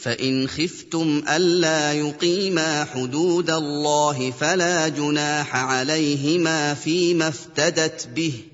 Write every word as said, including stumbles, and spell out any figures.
فإن خفتم ألا يقيما حدود الله فلا جناح عليهما فيما افتدت به،